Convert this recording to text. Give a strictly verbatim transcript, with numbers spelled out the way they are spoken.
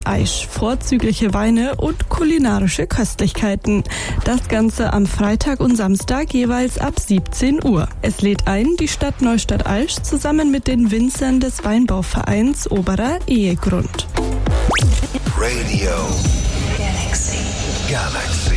Aisch, vorzügliche Weine und kulinarische Köstlichkeiten. Das Ganze am Freitag und Samstag jeweils ab siebzehn Uhr. Es lädt ein die Stadt Neustadt-Aisch zusammen mit den Winzern des Weinbauvereins Oberer Ehegrund. Radio Galaxy. Galaxy.